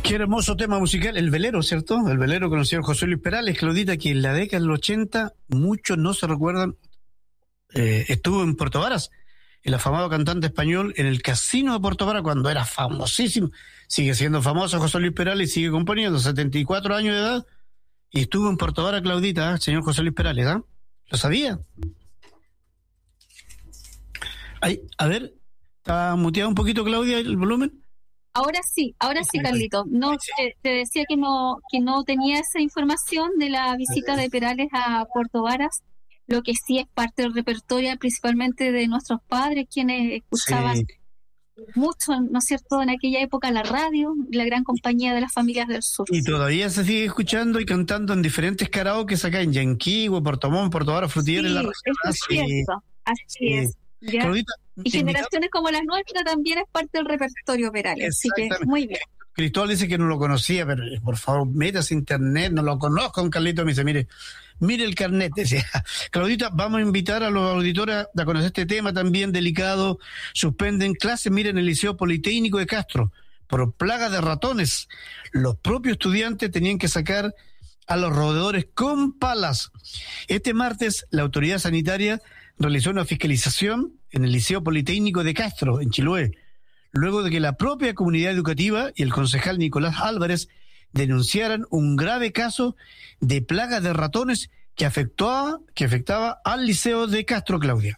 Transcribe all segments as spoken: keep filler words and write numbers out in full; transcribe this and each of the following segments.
Qué hermoso tema musical, El Velero, ¿cierto? El Velero con el señor José Luis Perales, Claudita, que en la década del ochenta, muchos no se recuerdan, eh, estuvo en Puerto Varas, el afamado cantante español, en el Casino de Puerto Varas, cuando era famosísimo. Sigue siendo famoso José Luis Perales y sigue componiendo, setenta y cuatro años de edad, y estuvo en Puerto Varas, Claudita, ¿eh? Señor José Luis Perales, ¿ah? ¿eh? ¿Lo sabía? Ay, a ver, ¿está muteado un poquito, Claudia, el volumen? Ahora sí, ahora sí, Carlito. No, te, te decía que no que no tenía esa información de la visita de Perales a Puerto Varas, lo que sí es parte del repertorio principalmente de nuestros padres, quienes escuchaban sí. mucho, ¿no es cierto?, en aquella época la radio, la gran compañía de las familias del sur. Y todavía se sigue escuchando y cantando en diferentes karaokes acá en Yanquihue, Puerto Montt, Puerto Varas, Frutillar, sí, en la región. Es cierto, así sí. es. ¿Ya? Claudita, y generaciones como la nuestra también es parte del repertorio Perales, así que muy bien. Cristóbal dice que no lo conocía, pero por favor, métase a internet, no lo conozco. Un Carlito me dice, mire, mire el carnet, decía. Claudita, vamos a invitar a los auditores a conocer este tema también delicado. Suspenden clases, miren, el Liceo Politécnico de Castro, por plaga de ratones. Los propios estudiantes tenían que sacar a los roedores con palas. Este martes, la autoridad sanitaria realizó una fiscalización en el Liceo Politécnico de Castro, en Chiloé, luego de que la propia comunidad educativa y el concejal Nicolás Álvarez denunciaran un grave caso de plaga de ratones que afectó, que afectaba al Liceo de Castro, Claudia.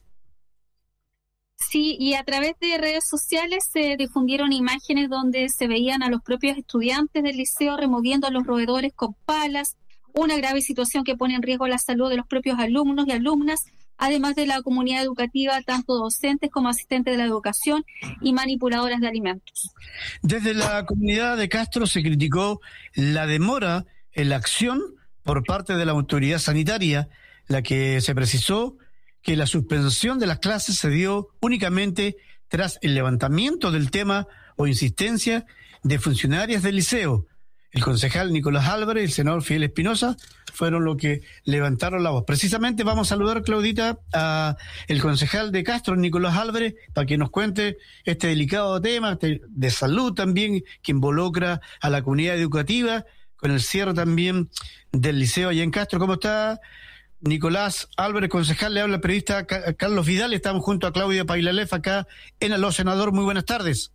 Sí, y a través de redes sociales se difundieron imágenes donde se veían a los propios estudiantes del liceo removiendo a los roedores con palas, una grave situación que pone en riesgo la salud de los propios alumnos y alumnas, además de la comunidad educativa, tanto docentes como asistentes de la educación y manipuladoras de alimentos. Desde la comunidad de Castro se criticó la demora en la acción por parte de la autoridad sanitaria, la que se precisó que la suspensión de las clases se dio únicamente tras el levantamiento del tema o insistencia de funcionarias del liceo. El concejal Nicolás Álvarez y el senador Fidel Espinosa fueron los que levantaron la voz. Precisamente vamos a saludar, Claudita, a el concejal de Castro, Nicolás Álvarez, para que nos cuente este delicado tema de salud también, que involucra a la comunidad educativa, con el cierre también del liceo allá en Castro. ¿Cómo está Nicolás Álvarez, concejal? Le habla el periodista Carlos Vidal. Estamos junto a Claudia Pailalef acá en Aló Senador. Muy buenas tardes.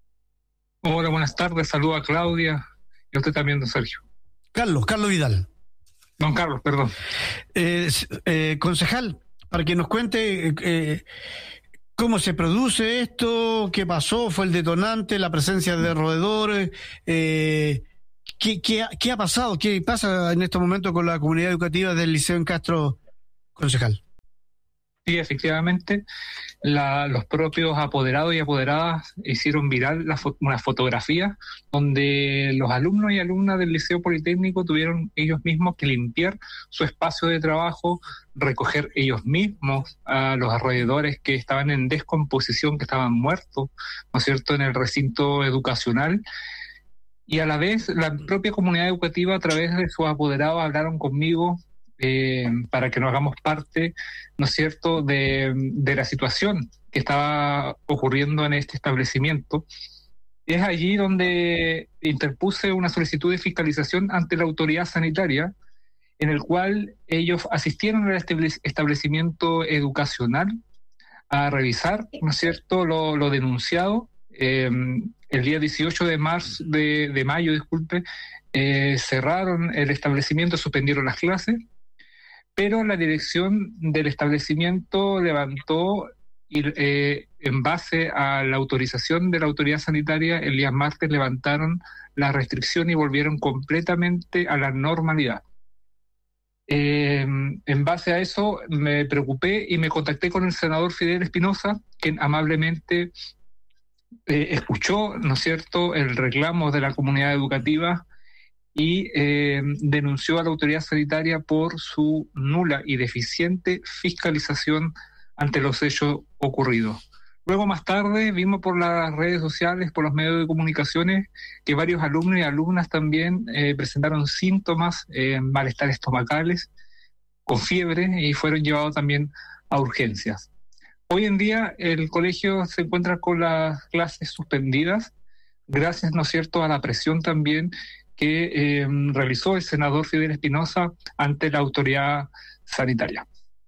Hola, buenas tardes. Saludo a Claudia. Y usted también, don Sergio. Carlos, Carlos Vidal. Don Carlos, perdón. Eh, eh, concejal, para que nos cuente eh, cómo se produce esto, qué pasó, fue el detonante, la presencia de roedores, eh, qué, qué, qué ha pasado, qué pasa en estos momentos con la comunidad educativa del Liceo en Castro, concejal. Sí, efectivamente, la, los propios apoderados y apoderadas hicieron viral la fo- una fotografía donde los alumnos y alumnas del Liceo Politécnico tuvieron ellos mismos que limpiar su espacio de trabajo, recoger ellos mismos a los roedores que estaban en descomposición, que estaban muertos, ¿no es cierto?, en el recinto educacional. Y a la vez la propia comunidad educativa, a través de sus apoderados, hablaron conmigo Eh, para que nos hagamos parte, ¿no es cierto?, de, de la situación que estaba ocurriendo en este establecimiento. Es allí donde interpuse una solicitud de fiscalización ante la autoridad sanitaria, en el cual ellos asistieron al establecimiento educacional a revisar, ¿no es cierto?, lo, lo denunciado. Eh, el día dieciocho de marzo, de, de mayo, disculpe, eh, cerraron el establecimiento, suspendieron las clases, pero la dirección del establecimiento levantó, y, eh, en base a la autorización de la autoridad sanitaria, el día martes levantaron la restricción y volvieron completamente a la normalidad. Eh, en base a eso me preocupé y me contacté con el senador Fidel Espinosa, quien amablemente eh, escuchó, ¿no es cierto?, el reclamo de la comunidad educativa y eh, denunció a la autoridad sanitaria por su nula y deficiente fiscalización ante los hechos ocurridos. Luego, más tarde, vimos por las redes sociales, por los medios de comunicaciones, que varios alumnos y alumnas también eh, presentaron síntomas, eh, malestar estomacales, con fiebre, y fueron llevados también a urgencias. Hoy en día el colegio se encuentra con las clases suspendidas, gracias, ¿no es cierto?, a la presión también que eh, realizó el senador Fidel Espinosa ante la autoridad sanitaria.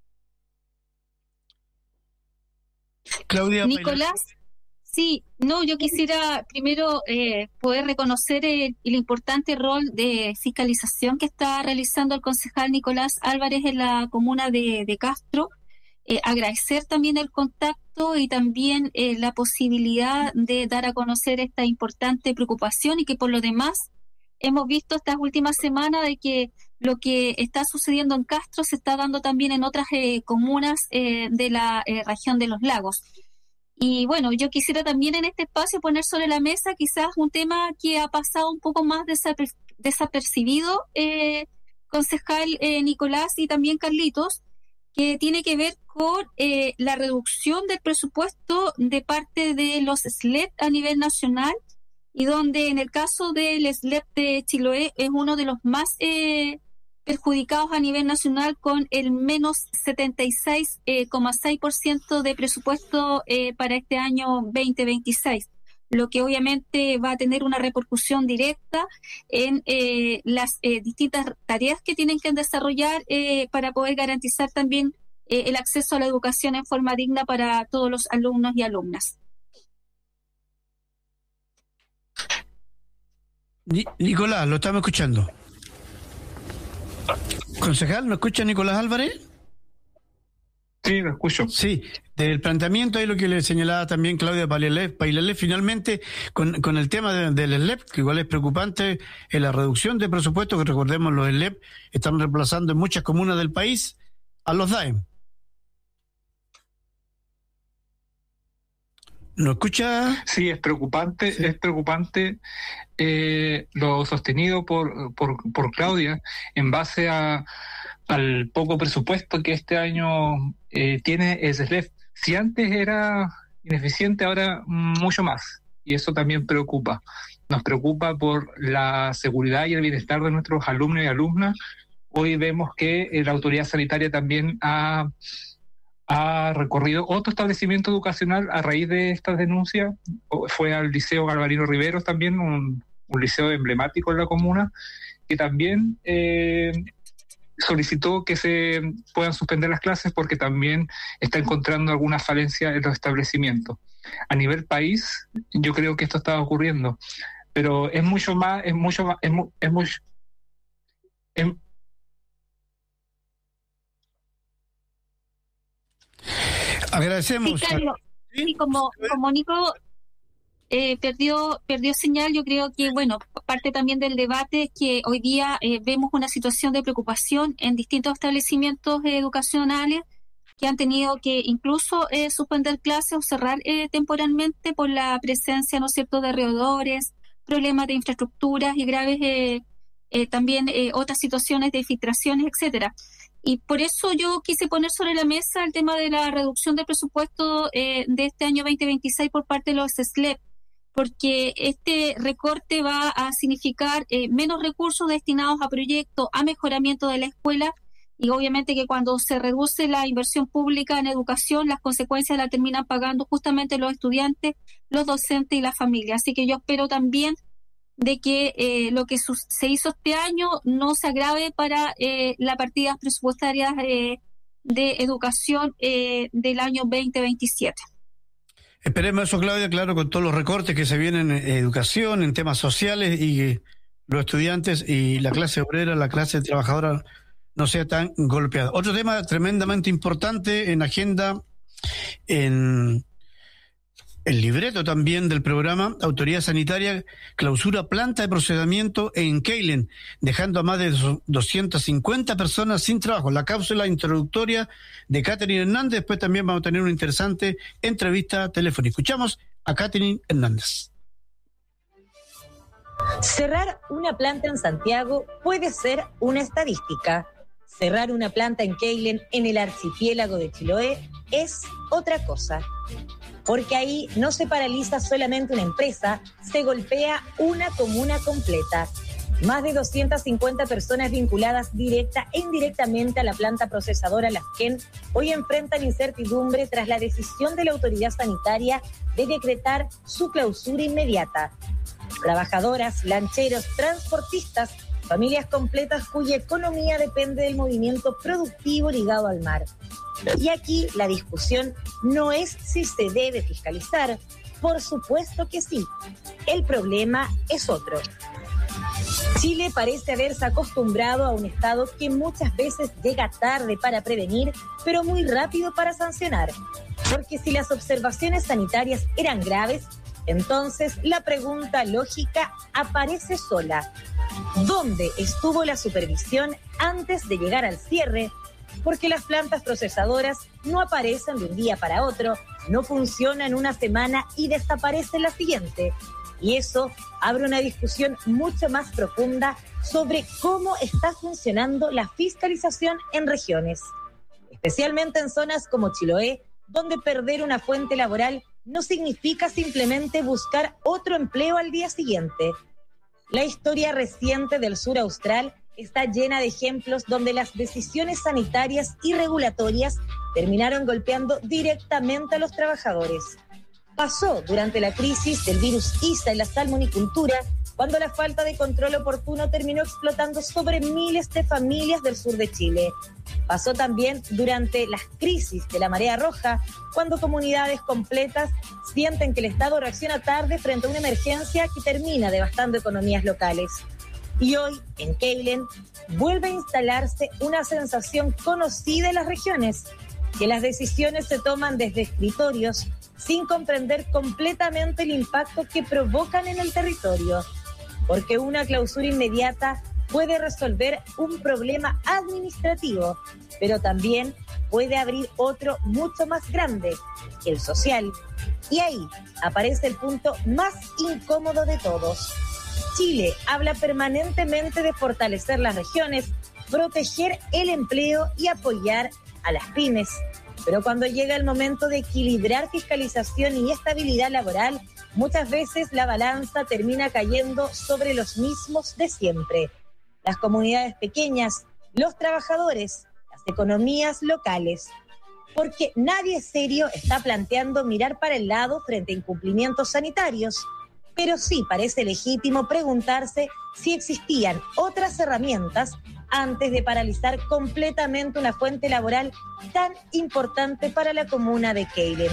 Claudia. Nicolás, sí, no, yo quisiera primero eh, poder reconocer el, el importante rol de fiscalización que está realizando el concejal Nicolás Álvarez en la comuna de, de Castro. Eh, agradecer también el contacto y también eh, la posibilidad de dar a conocer esta importante preocupación, y que por lo demás hemos visto estas últimas semanas de que lo que está sucediendo en Castro se está dando también en otras eh, comunas eh, de la eh, región de los lagos. Y bueno, yo quisiera también en este espacio poner sobre la mesa quizás un tema que ha pasado un poco más desaper- desapercibido, eh, concejal eh, Nicolás y también Carlitos, que tiene que ver con eh, la reducción del presupuesto de parte de los S L E P a nivel nacional, y donde en el caso del S L E P de Chiloé es uno de los más eh, perjudicados a nivel nacional, con el menos setenta y seis coma seis por ciento de presupuesto eh, para este año veinte veintiséis, lo que obviamente va a tener una repercusión directa en eh, las eh, distintas tareas que tienen que desarrollar eh, para poder garantizar también eh, el acceso a la educación en forma digna para todos los alumnos y alumnas. Nicolás, lo estamos escuchando. Concejal, ¿no escucha Nicolás Álvarez? Sí, lo escucho. Sí, del planteamiento ahí lo que le señalaba también Claudia Pailalé, finalmente con, con el tema de, del S L E P, que igual es preocupante, en la reducción de presupuesto, que recordemos los S L E P están reemplazando en muchas comunas del país a los D A E M. ¿No escucha? Sí, es preocupante, sí. es preocupante eh, lo sostenido por, por, por Claudia en base a, al poco presupuesto que este año eh, tiene el S L E P. Si antes era ineficiente, ahora mucho más, y eso también preocupa. Nos preocupa por la seguridad y el bienestar de nuestros alumnos y alumnas. Hoy vemos que la autoridad sanitaria también ha... ha recorrido otro establecimiento educacional a raíz de estas denuncias. Fue al Liceo Galvarino Riveros también, un, un liceo emblemático en la comuna, que también eh, solicitó que se puedan suspender las clases porque también está encontrando alguna falencia en los establecimientos. A nivel país, yo creo que esto está ocurriendo, pero es mucho más, es mucho más, es, mu, es mucho... Es, Agradecemos. Sí, Carlos, sí, como, como Nico eh, perdió, perdió señal, yo creo que, bueno, parte también del debate es que hoy día eh, vemos una situación de preocupación en distintos establecimientos eh, educacionales que han tenido que incluso eh, suspender clases o cerrar eh, temporalmente por la presencia, ¿no es cierto?, de roedores, problemas de infraestructuras y graves eh, eh, también eh, otras situaciones de filtraciones, etcétera. Y por eso yo quise poner sobre la mesa el tema de la reducción del presupuesto eh, de este año veinte veintiséis por parte de los S L E P, porque este recorte va a significar eh, menos recursos destinados a proyectos, a mejoramiento de la escuela, y obviamente que cuando se reduce la inversión pública en educación, las consecuencias las terminan pagando justamente los estudiantes, los docentes y la familia. Así que yo espero también de que eh, lo que su- se hizo este año no se agrave para eh, las partidas presupuestarias eh, de educación eh, del año veinte veintisiete. Esperemos eso, Claudia, claro, con todos los recortes que se vienen en educación, en temas sociales, y que los estudiantes y la clase obrera, la clase trabajadora no sea tan golpeada. Otro tema tremendamente importante en agenda, en el libreto también del programa, Autoridad Sanitaria clausura planta de procesamiento en Keilen, dejando a más de doscientas cincuenta personas sin trabajo. La cápsula introductoria de Catherine Hernández. Después también vamos a tener una interesante entrevista telefónica. Escuchamos a Catherine Hernández. Cerrar una planta en Santiago puede ser una estadística. Cerrar una planta en Keilen, en el archipiélago de Chiloé, es otra cosa. Porque ahí no se paraliza solamente una empresa, se golpea una comuna completa. Más de doscientas cincuenta personas vinculadas directa e indirectamente a la planta procesadora Lasquén hoy enfrentan incertidumbre tras la decisión de la autoridad sanitaria de decretar su clausura inmediata. Trabajadoras, lancheros, transportistas, familias completas cuya economía depende del movimiento productivo ligado al mar. Y aquí la discusión no es si se debe fiscalizar, por supuesto que sí. El problema es otro. Chile parece haberse acostumbrado a un Estado que muchas veces llega tarde para prevenir, pero muy rápido para sancionar. Porque si las observaciones sanitarias eran graves, entonces la pregunta lógica aparece sola. ¿Dónde estuvo la supervisión antes de llegar al cierre? Porque las plantas procesadoras no aparecen de un día para otro, no funcionan una semana y desaparecen la siguiente. Y eso abre una discusión mucho más profunda sobre cómo está funcionando la fiscalización en regiones, especialmente en zonas como Chiloé, donde perder una fuente laboral no significa simplemente buscar otro empleo al día siguiente. La historia reciente del sur austral está llena de ejemplos donde las decisiones sanitarias y regulatorias terminaron golpeando directamente a los trabajadores. Pasó durante la crisis del virus ISA en la salmonicultura, cuando la falta de control oportuno terminó explotando sobre miles de familias del sur de Chile. Pasó también durante las crisis de la marea roja, cuando comunidades completas sienten que el Estado reacciona tarde frente a una emergencia que termina devastando economías locales. Y hoy, en Keilen, vuelve a instalarse una sensación conocida en las regiones, que las decisiones se toman desde escritorios sin comprender completamente el impacto que provocan en el territorio. Porque una clausura inmediata puede resolver un problema administrativo, pero también puede abrir otro mucho más grande, el social. Y ahí aparece el punto más incómodo de todos. Chile habla permanentemente de fortalecer las regiones, proteger el empleo y apoyar a las pymes. Pero cuando llega el momento de equilibrar fiscalización y estabilidad laboral, muchas veces la balanza termina cayendo sobre los mismos de siempre. Las comunidades pequeñas, los trabajadores, las economías locales. Porque nadie serio está planteando mirar para el lado frente a incumplimientos sanitarios. Pero sí parece legítimo preguntarse si existían otras herramientas antes de paralizar completamente una fuente laboral tan importante para la comuna de Keilen.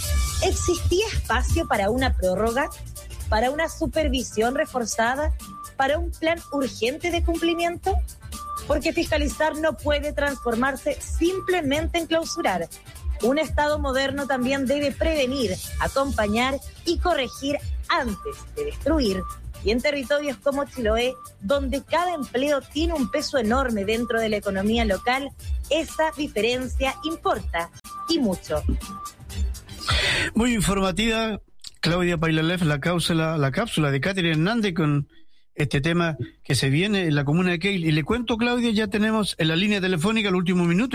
¿Existía espacio para una prórroga? ¿Para una supervisión reforzada? ¿Para un plan urgente de cumplimiento? Porque fiscalizar no puede transformarse simplemente en clausurar. Un Estado moderno también debe prevenir, acompañar y corregir antes de destruir. Y en territorios como Chiloé, donde cada empleo tiene un peso enorme dentro de la economía local, esa diferencia importa, y mucho. Muy informativa, Claudia Pailalef, la cápsula, la cápsula de Catherine Hernández con este tema que se viene en la comuna de Keilen. Y le cuento, Claudia, ya tenemos en la línea telefónica el último minuto.